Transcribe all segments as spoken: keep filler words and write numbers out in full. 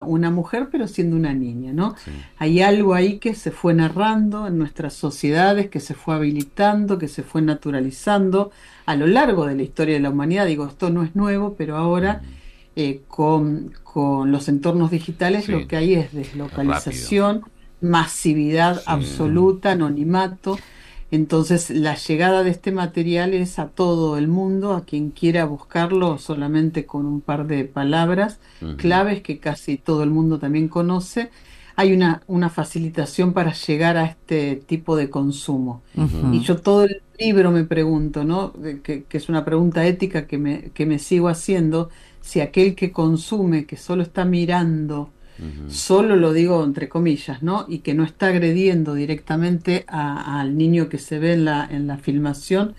una mujer, pero siendo una niña, ¿no? Sí. Hay algo ahí que se fue narrando en nuestras sociedades, que se fue habilitando, que se fue naturalizando a lo largo de la historia de la humanidad. Digo, esto no es nuevo, pero ahora Ujú. eh, con, con los entornos digitales lo Sí, que hay es es rápido. deslocalización, masividad Sí. absoluta, anonimato. Entonces, la llegada de este material es a todo el mundo, a quien quiera buscarlo solamente con un par de palabras Ujú. claves que casi todo el mundo también conoce. Hay una, una facilitación para llegar a este tipo de consumo. Y Ujú. yo todo el libro me pregunto, ¿no? De Que, que es una pregunta ética que me, que me sigo haciendo, si aquel que consume, que solo está mirando, Ujú. solo lo digo entre comillas, ¿no? Y que no está agrediendo directamente a- al niño que se ve en la, en la filmación,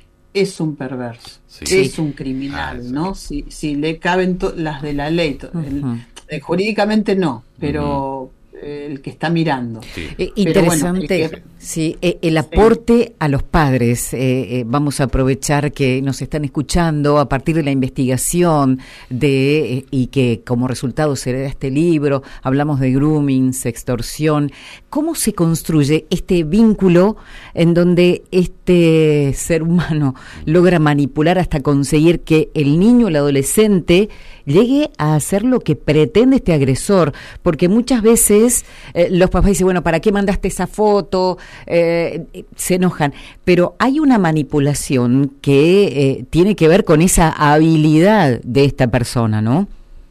es un perverso, Sí. Sí. es un Ah, criminal, eso. ¿no? Si, si le caben to- las de la ley, to- el- Ujú. eh, jurídicamente no, Ujú. pero eh, el que está mirando. Sí. Eh, Pero bueno, el interesante, Sí. que... sí, eh, el Sí. aporte a los padres. Eh, eh, vamos a aprovechar que nos están escuchando a partir de la investigación de eh, y que como resultado se da este libro. Hablamos de grooming, sextorsión. ¿Cómo se construye este vínculo en donde este ser humano logra manipular hasta conseguir que el niño, el adolescente, llegue a hacer lo que pretende este agresor? Porque muchas veces eh, los papás dicen, bueno, ¿para qué mandaste esa foto? Eh, se enojan. Pero hay una manipulación que eh, tiene que ver con esa habilidad de esta persona, ¿no?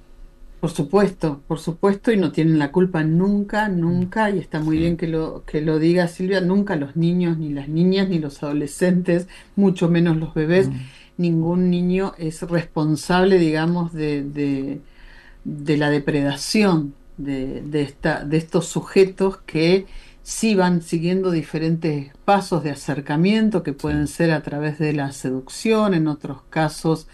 Por supuesto, por supuesto, y no tienen la culpa nunca, nunca, y está muy Sí. bien que lo, que lo diga Silvia, nunca los niños, ni las niñas, ni los adolescentes, mucho menos los bebés, Mm. ningún niño es responsable, digamos, de, de, de la depredación de, de, esta, de estos sujetos que sí van siguiendo diferentes pasos de acercamiento, que Sí. pueden ser a través de la seducción, en otros casos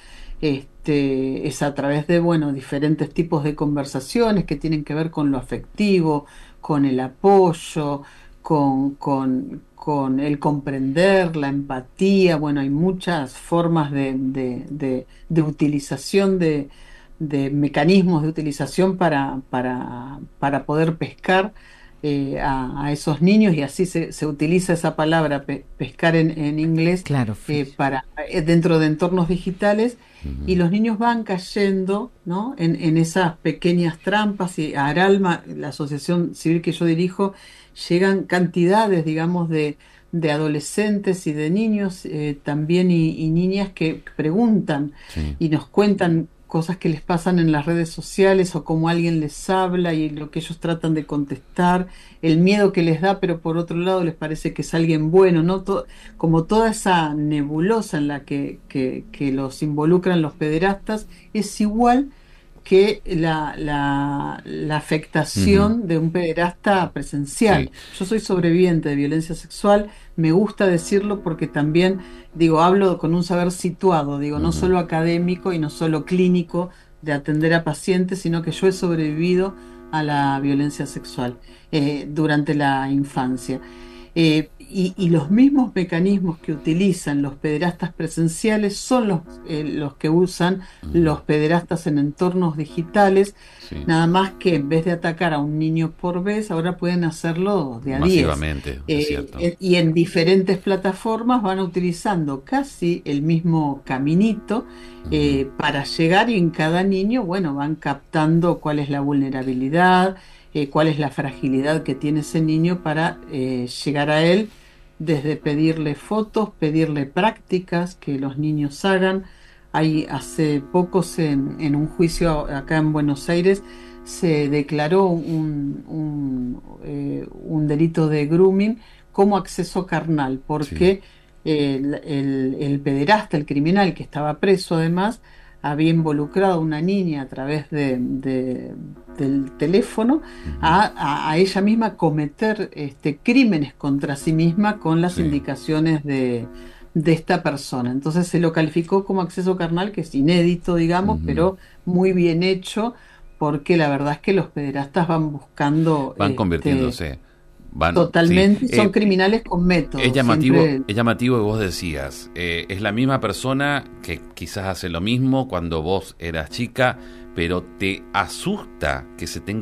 este, es a través de, bueno, diferentes tipos de conversaciones que tienen que ver con lo afectivo, con el apoyo, con, con, con el comprender, la empatía. Bueno, hay muchas formas de, de, de, de utilización de, de mecanismos de utilización para, para, para poder pescar eh, a, a esos niños, y así se, se utiliza esa palabra pe- pescar en, en inglés Claro, eh, Fis. para, eh, dentro de entornos digitales, y Ujú. los niños van cayendo, ¿no? en, en esas pequeñas trampas. Y a Aralma, la asociación civil que yo dirijo, llegan cantidades, digamos, de, de adolescentes y de niños eh, también, y, y niñas que preguntan Sí. y nos cuentan cosas que les pasan en las redes sociales, o cómo alguien les habla y lo que ellos tratan de contestar, el miedo que les da, pero por otro lado les parece que es alguien bueno, ¿no? To- como toda esa nebulosa en la que, que, que los involucran los pederastas, es igual que la, la, la Ujú. afectación de un pederasta Sí. presencial. Yo soy sobreviviente de violencia sexual, me gusta decirlo porque también, digo, hablo con un saber situado, digo, no Ujú. solo académico y no solo clínico de atender a pacientes, sino que yo he sobrevivido a la violencia sexual eh, durante la infancia. Eh, y, y los mismos mecanismos que utilizan los pederastas presenciales son los, eh, los que usan Ujú. los pederastas en entornos digitales, Sí. nada más que en vez de atacar a un niño por vez, ahora pueden hacerlo de a diez. Masivamente, es Eh, cierto. eh, y en diferentes plataformas van utilizando casi el mismo caminito Ujú. eh, para llegar, y en cada niño, bueno, van captando cuál es la vulnerabilidad, eh, cuál es la fragilidad que tiene ese niño para eh, llegar a él, desde pedirle fotos, pedirle prácticas que los niños hagan. Hay hace pocos en, en un juicio acá en Buenos Aires se declaró un, un, eh, un delito de grooming como acceso carnal, Sí. porque el, el, el pederasta, el criminal que estaba preso además, había involucrado a una niña a través de, de- del teléfono Ujú. a, a- a ella misma cometer este, crímenes contra sí misma con las Sí. indicaciones de, de esta persona. Entonces se lo calificó como acceso carnal, que es inédito, digamos, Ujú. pero muy bien hecho, porque la verdad es que los pederastas van buscando Van este, convirtiéndose. Van, sí. totalmente, son Eh, criminales con es método, llamativo, siempre. es llamativo que vos decías, eh, es la misma persona que quizás hace lo mismo cuando vos eras chica, pero te asusta que se tenga